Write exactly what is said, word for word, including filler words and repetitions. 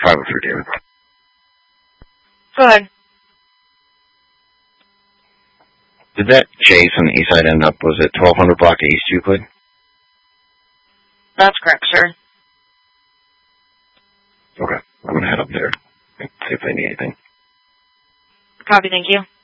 private for David. Go ahead. Did that chase on the east side end up, was it twelve hundred block of East Euclid? That's correct, sir. Okay, I'm going to head up there, see if they need anything. Copy, thank you.